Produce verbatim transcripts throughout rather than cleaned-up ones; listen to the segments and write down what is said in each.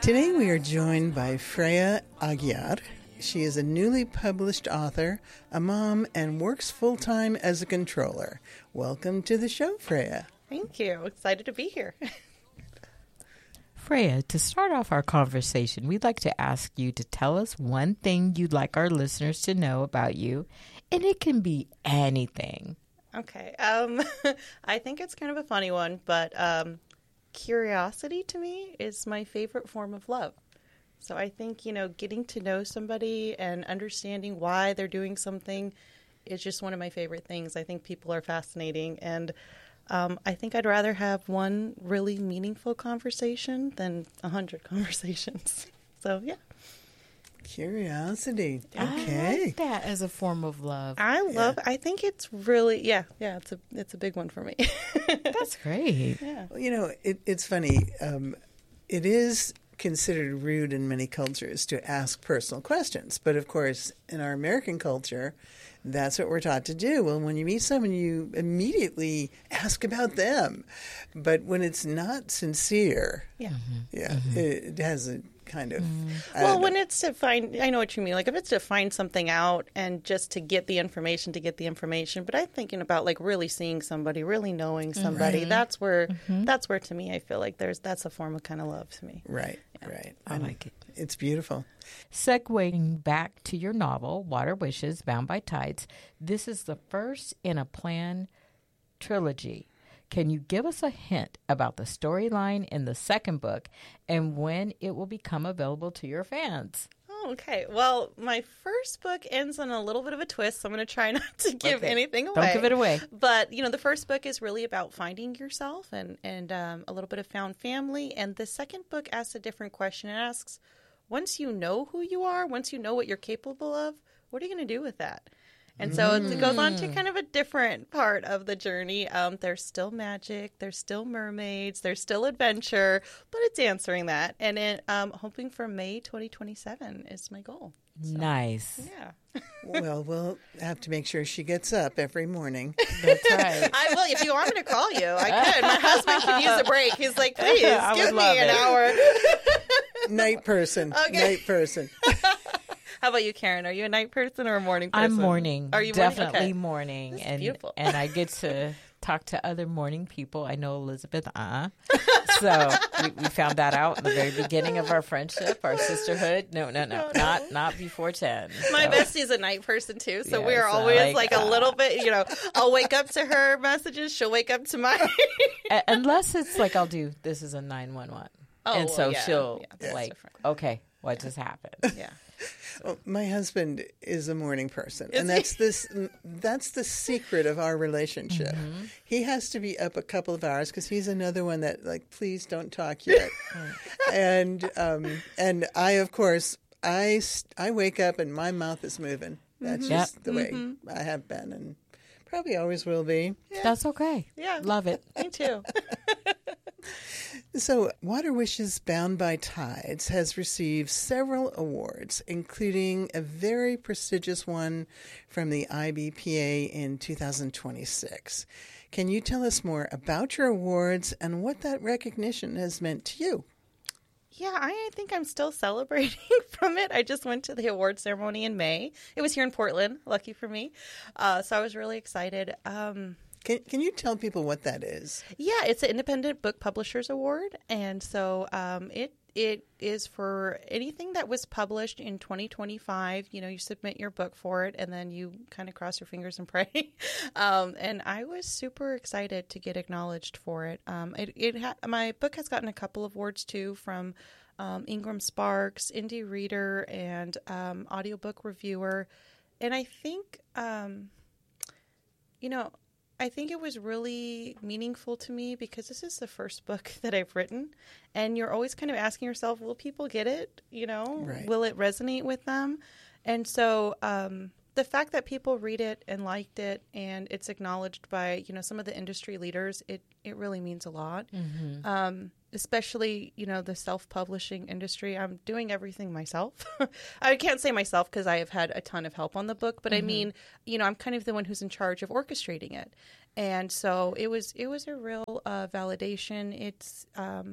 Today we are joined by Freya Aguiar. She is a newly published author, a mom, and works full-time as a controller. Welcome to the show, Freya. Thank you. Excited to be here. Freya, to start off our conversation, we'd like to ask you to tell us one thing you'd like our listeners to know about you, and it can be anything. Okay. Um, I think it's kind of a funny one, but um, curiosity to me is my favorite form of love. So I think, you know, getting to know somebody and understanding why they're doing something is just one of my favorite things. I think people are fascinating, and um, I think I'd rather have one really meaningful conversation than a hundred conversations. So, yeah. Curiosity. Okay. I like that as a form of love. I love, Yeah. I think it's really, yeah, yeah, it's a, it's a big one for me. That's great. Yeah. Well, you know, it, it's funny. Um, it is considered rude in many cultures to ask personal questions. But of course, in our American culture, that's what we're taught to do. Well, when you meet someone, you immediately ask about them. But when it's not sincere, Yeah. yeah, mm-hmm. it, it has a kind of... Mm. I Well, don't when know. it's to find, I know what you mean. Like if it's to find something out and just to get the information, to get the information. But I'm thinking about like really seeing somebody, really knowing somebody. Right. That's where, that's where to me, I feel like there's, that's a form of kind of love to me. Right, right. I And like it. It's beautiful. Segueing back to your novel, Water Wishes, Bound by Tides, this is the first in a planned trilogy. Can you give us a hint about the storyline in the second book and when it will become available to your fans? Oh, okay. Well, my first book ends on a little bit of a twist, so I'm going to try not to give Okay. anything away. Don't give it away. But, you know, the first book is really about finding yourself and, and um, a little bit of found family. And the second book asks a different question. It asks, once you know who you are, once you know what you're capable of, what are you going to do with that? And so it goes on to kind of a different part of the journey. Um, there's still magic, there's still mermaids, there's still adventure, but it's answering that. And it, um, hoping for May twenty twenty-seven is my goal. So, Nice. yeah. Well, we'll have to make sure she gets up every morning. That's right. I will. If you want me to call you, I could. My husband could use a break. He's like, please, I give would me love an it. hour. Night person. Okay. Night person. How about you, Karen? Are you a night person or a morning person? I'm morning. Are you morning? Definitely Okay. morning. This is and beautiful. and I get to talk to other morning people. I know Elizabeth, uh So we, we found that out in the very beginning of our friendship, our sisterhood. No, no, no, not not before ten. My So, bestie's a night person too, so Yeah, we are so always like, like, a uh, little bit, you know, I'll wake up to her messages, she'll wake up to mine. a- unless it's like I'll do this is a nine one one, Oh, and so well, yeah. she'll Yeah, that's like, different. okay, what just happened? Yeah. Well, my husband is a morning person, Is and he? that's this. That's the secret of our relationship. Mm-hmm. He has to be up a couple of hours because he's another one that like, please don't talk yet. and um, and I, of course, I s- I wake up and my mouth is moving. That's Mm-hmm. just Yep. the way I have been, and probably always will be. That's okay. Yeah. Love it. Me too. So, Water Wishes Bound by Tides has received several awards, including a very prestigious one from the I B P A in two thousand twenty-six. Can you tell us more about your awards and what that recognition has meant to you? Yeah, I think I'm still celebrating from it. I just went to the award ceremony in May. It was here in Portland, lucky for me. Uh, so I was really excited. Um, Can, can you tell people what that is? yeah, it's an Independent Book Publishers Award. And so um, it it is for anything that was published in twenty twenty-five. You know, you submit your book for it, and then you kind of cross your fingers and pray. um, and I was super excited to get acknowledged for it. Um, it, it ha- my book has gotten a couple of awards, too, from um, Ingram Sparks, Indie Reader, and um, Audiobook Reviewer. And I think, um, you know, I think it was really meaningful to me because this is the first book that I've written, and you're always kind of asking yourself, will people get it? You know, Right. will it resonate with them? And so um, the fact that people read it and liked it and it's acknowledged by, you know, some of the industry leaders, it, it really means a lot. Mm-hmm. Um, especially, you know, the self-publishing industry. I'm doing everything myself. I can't say myself because I have had a ton of help on the book, but Mm-hmm. I mean, you know, I'm kind of the one who's in charge of orchestrating it. And so it was, it was a real uh, validation. It's, um,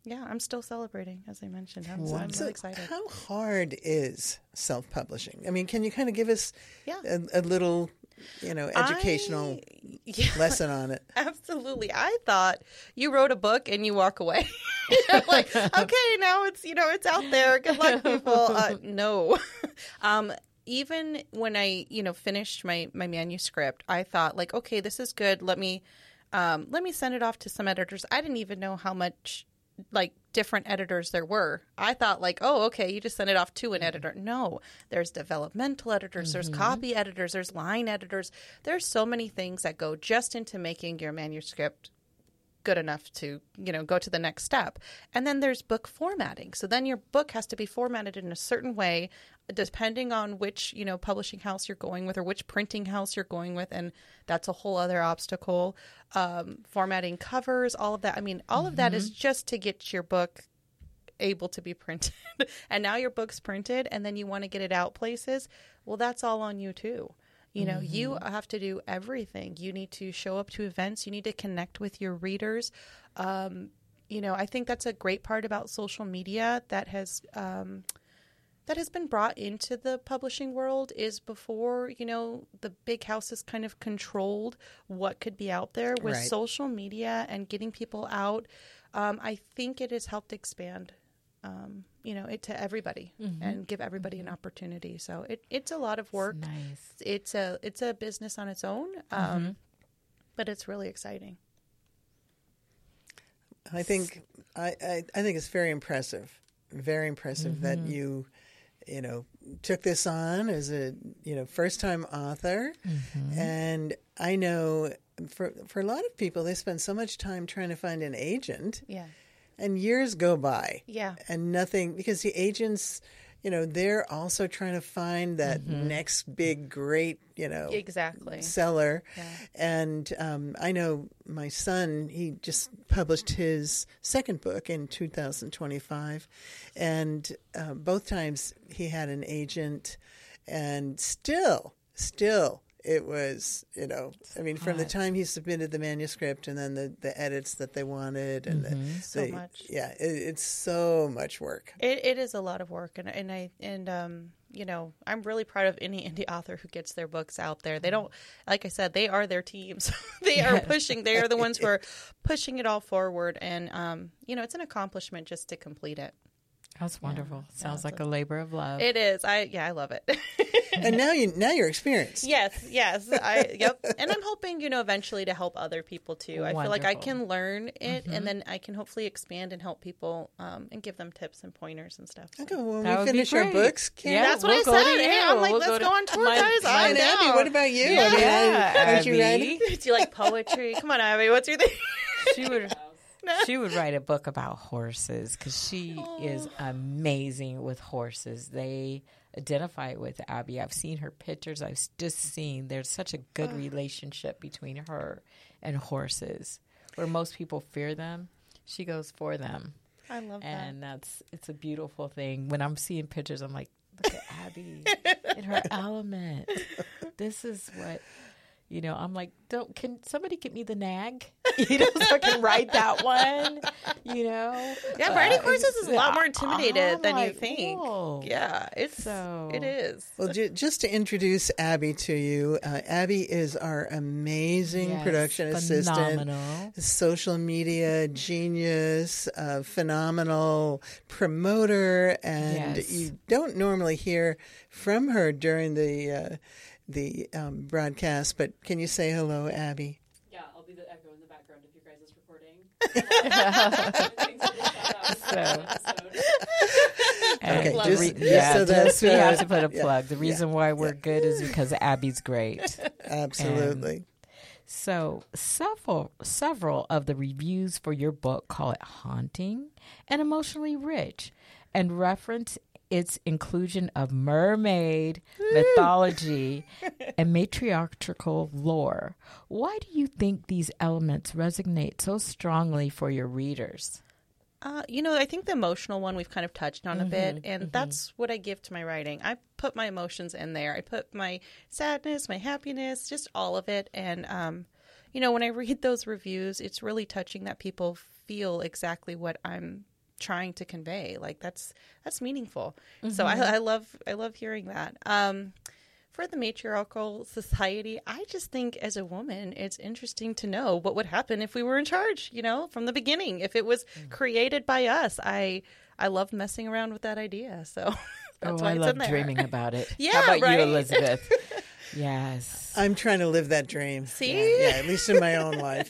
Yeah, I'm still celebrating, as I mentioned. I'm, so I'm So really excited. how hard is self-publishing? I mean, can you kind of give us Yeah. a, a little, you know, educational I, yeah, lesson on it? Absolutely. I thought you wrote a book and you walk away. You're like, okay, now it's, you know, it's out there. Good luck, people. Uh, no. um, even when I, you know, finished my, my manuscript, I thought like, okay, this is good. Let me, um, let me send it off to some editors. I didn't even know how much like different editors there were. I thought like, oh, okay, you just send it off to an editor. No, there's developmental editors, there's copy editors, there's line editors. There's so many things that go just into making your manuscript good enough to, you know, go to the next step. And then there's book formatting. So then your book has to be formatted in a certain way, depending on which, you know, publishing house you're going with or which printing house you're going with. And that's a whole other obstacle. Um, formatting covers, all of that. I mean, all mm-hmm. of that is just to get your book able to be printed. And now your book's printed and then you want to get it out places. Well, that's all on you too. You know, mm-hmm. you have to do everything. You need to show up to events. You need to connect with your readers. Um, you know, I think that's a great part about social media that has um, that has been brought into the publishing world is before, you know, the big houses kind of controlled what could be out there with right. social media and getting people out. Um, I think it has helped expand Um, you know, it to everybody mm-hmm. and give everybody an opportunity. So it, it's a lot of work. It's nice. It's a it's a business on its own, um, mm-hmm. but it's really exciting. I think I, I, I think it's very impressive, very impressive mm-hmm. that you, you know, took this on as a you know first time author, mm-hmm. and I know for for a lot of people they spend so much time trying to find an agent. Yeah. And years go by. Yeah. And nothing, because the agents, you know, they're also trying to find that mm-hmm. next big, great, you know, exactly. seller. Yeah. And um, I know my son, he just published his second book in two thousand twenty-five. And uh, both times he had an agent, and still, still, it was, you know, I mean, from the time he submitted the manuscript and then the, the edits that they wanted and mm-hmm. the, so the, much. Yeah, it, it's so much work. It, it is a lot of work. And, and I, and, um, you know, I'm really proud of any indie author who gets their books out there. They don't, like I said, they are their teams. They are pushing, they are the ones who are pushing it all forward. And, um, you know, it's an accomplishment just to complete it. That's wonderful. Yeah, Sounds yeah, like a labor of love. It is. I yeah, I love it. And now you now you're experienced. Yes, yes. I yep. And I'm hoping, you know, eventually to help other people too. Wonderful. I feel like I can learn it mm-hmm. and then I can hopefully expand and help people um, and give them tips and pointers and stuff. So. Okay, well, when that we finish our books, Kim, yeah, that's what we'll I said. Hey, I'm like, we'll let's go, go on tour, my, guys. My, I'm and down. Abby, what about you? Yeah, I mean, yeah I, aren't you Abby. writing? Do you like poetry? Come on, Abby. What's your thing? She would. She would write a book about horses because she oh. is amazing with horses. They identify with Abby. I've seen her pictures. I've just seen there's such a good oh. relationship between her and horses. Where most people fear them, she goes for them. I love that. And that's it's a beautiful thing. When I'm seeing pictures, I'm like, look at Abby in her element. This is what. You know, I'm like, don't. Can somebody get me the nag? You know, so I can ride that one. You know, yeah, riding horses is a lot more intimidated I'm than like, you think. Whoa. Yeah, it's so it is. Well, ju- just to introduce Abby to you, uh, Abby is our amazing yes, production phenomenal. assistant, social media genius, uh, phenomenal promoter, and yes. you don't normally hear from her during the. Uh, the um, broadcast, but can you say hello, Abby? Yeah, I'll be the echo in the background if you guys is recording. so, okay, just, just, re- just yeah, so that's just, we uh, have to put a yeah, plug. The reason yeah, why we're yeah. good is because Abby's great. Absolutely. And so several several of the reviews for your book call it haunting and emotionally rich, and reference its inclusion of mermaid mythology and matriarchal lore. Why do you think these elements resonate so strongly for your readers? Uh, you know, I think the emotional one we've kind of touched on mm-hmm, a bit, and mm-hmm. that's what I give to my writing. I put my emotions in there. I put my sadness, my happiness, just all of it. And, um, you know, when I read those reviews, it's really touching that people feel exactly what I'm trying to convey. Like that's that's meaningful. Mm-hmm. So I, I love I love hearing that. Um, for the matriarchal society, I just think as a woman, it's interesting to know what would happen if we were in charge, you know, from the beginning. If it was mm. created by us, I I love messing around with that idea. So that's oh, why I it's love in there. dreaming about it. Yeah, How about right? you, Elizabeth? Yes. I'm trying to live that dream. See? Yeah, yeah, at least in my own life.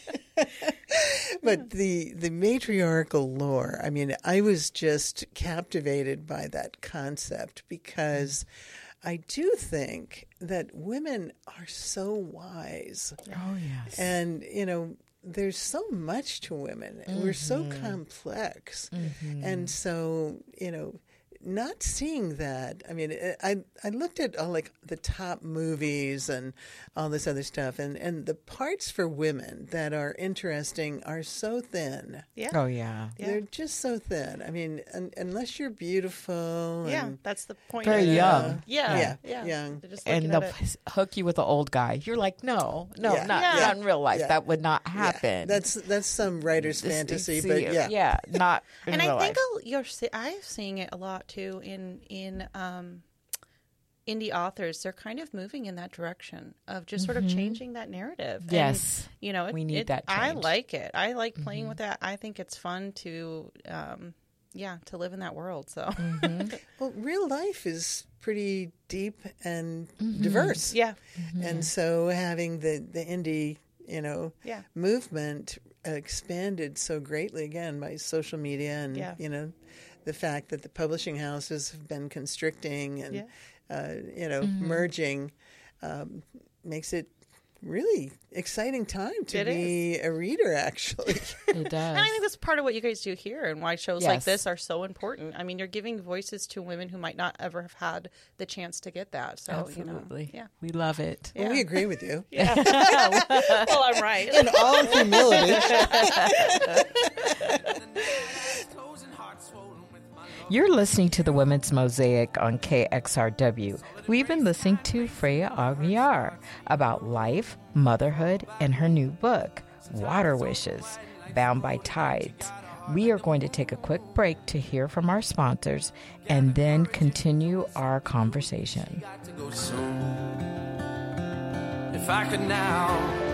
But the the matriarchal lore, I mean, I was just captivated by that concept because I do think that women are so wise. Oh, yes. And, you know, there's so much to women. Mm-hmm. We're so complex. Mm-hmm. And so, you know, not seeing that, I mean, I I looked at all, like the top movies and all this other stuff, and, and the parts for women that are interesting are so thin. Yeah. Oh, yeah. yeah. They're just so thin. I mean, un, unless you're beautiful. Yeah, and, that's the point. Very of, young. Uh, yeah, yeah, yeah, young. They're just And looking they'll at it. hook you with an old guy. You're like, no, no, Yeah. not, Yeah. not in real life. Yeah. That would not Yeah. happen. That's that's some writer's This- fantasy, see, but yeah. Yeah, not in And real I think life. a- you're se- I'm seeing it a lot too in in um, indie authors. They're kind of moving in that direction of just sort of changing that narrative. And, Yes. you know, it, We need it- that I change. like it. I like playing with that. I think it's fun to, um, yeah, to live in that world. So Well, real life is pretty deep and diverse. yeah, And so having the, the indie, you know, Yeah. movement expanded so greatly again by social media and, Yeah. you know, the fact that the publishing houses have been constricting and, Yeah. uh, you know, merging um, makes it really exciting time to It be a reader, actually. It does. And I think that's part of what you guys do here and why shows like Yes. this are so important. I mean, you're giving voices to women who might not ever have had the chance to get that. So, Absolutely. you know, We love it. Well, we agree with you. yeah. yeah. Well, I'm right. In all humility. You're listening to the Women's Mosaic on K X R W. We've been listening to Freya Aguiar about life, motherhood, and her new book, Water Wishes, Bound by Tides. We are going to take a quick break to hear from our sponsors and then continue our conversation. If I could now